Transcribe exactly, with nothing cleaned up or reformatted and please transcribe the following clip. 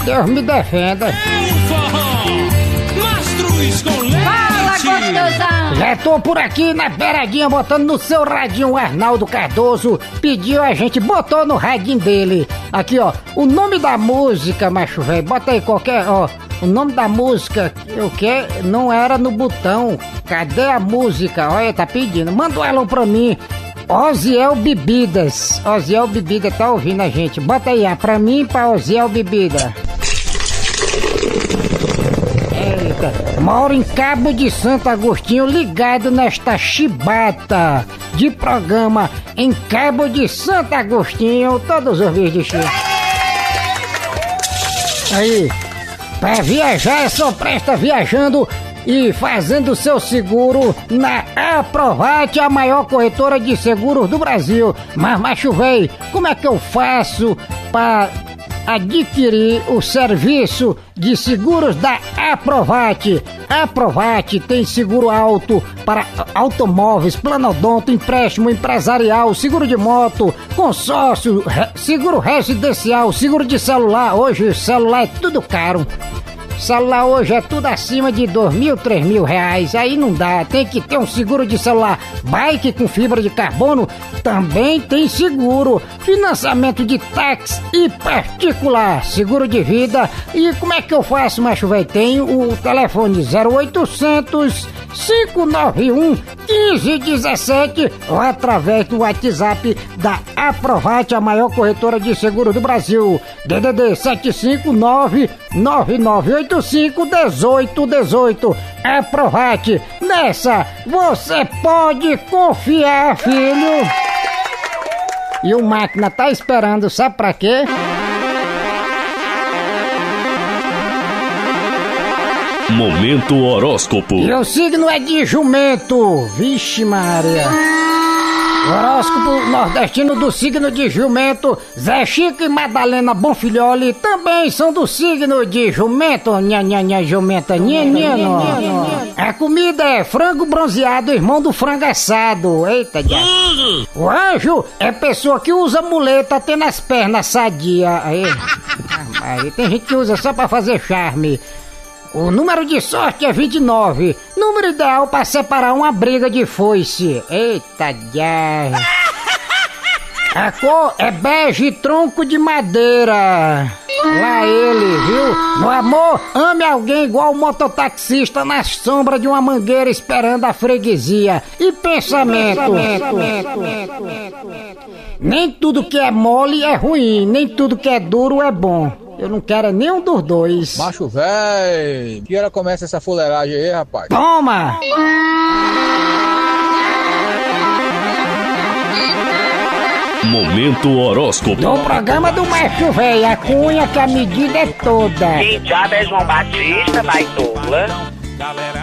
Deus me defenda. Fala, gostosão! Já tô por aqui na beiradinha botando no seu radinho. O Arnaldo Cardoso pediu, a gente botou no radinho dele. Aqui, ó, o nome da música, macho velho, bota aí qualquer, ó. O nome da música, o que? Não era no botão. Cadê a música? Olha, tá pedindo. Manda um alô pra mim. Oziel Bebidas. Oziel Bebida tá ouvindo a gente. Bota aí, ah, pra mim e pra Oziel Bebida. Eita. Moro em Cabo de Santo Agostinho, ligado nesta chibata de programa em Cabo de Santo Agostinho. Todos os vídeos. Aí. Pra viajar é só presta viajando e fazendo seu seguro na Aprovate, a maior corretora de seguros do Brasil. Mas, macho véi, como é que eu faço pra adquirir o serviço de seguros da Aprovate? Aprovate tem seguro alto para automóveis, planodonto, empréstimo empresarial, seguro de moto, consórcio, re, seguro residencial, seguro de celular. Hoje o celular é tudo caro. Celular hoje é tudo acima de dois mil, três mil reais. Aí não dá, tem que ter um seguro de celular. Bike com fibra de carbono também tem seguro. Financiamento de táxi e particular, seguro de vida. E como é que eu faço, macho velho? Tem o telefone zero oitocentos, cinco nove um, um cinco um sete ou através do WhatsApp da Aprovate, a maior corretora de seguro do Brasil. D D D sete cinco nove, nove nove oito cinco, um oito um oito. Aprovate, nessa você pode confiar, filho. E o máquina tá esperando, sabe pra quê? Momento horóscopo. E o signo é de jumento. Vixe Maria. Horóscopo nordestino do signo de jumento. Zé Chico e Madalena Bonfilholi também são do signo de jumento. Nha, nha, nha, jumenta, nha, nha, nha. A comida é frango bronzeado, irmão do frango assado. Eita, já. O anjo é pessoa que usa muleta, tendo as pernas sadias. Aí, aí tem gente que usa só pra fazer charme. O número de sorte é vinte e nove. Número ideal para separar uma briga de foice. Eita, já. A cor é bege tronco de madeira. Lá ele, viu? No amor, ame alguém igual o mototaxista na sombra de uma mangueira esperando a freguesia. E pensamento. Nem tudo que é mole é ruim, nem tudo que é duro é bom. Eu não quero nenhum dos dois. Macho véi, que hora começa essa fuleiragem aí, rapaz? Toma! Momento horóscopo. No programa do macho véi, a cunha que a medida é toda. Quem diabo é João Batista, baitola?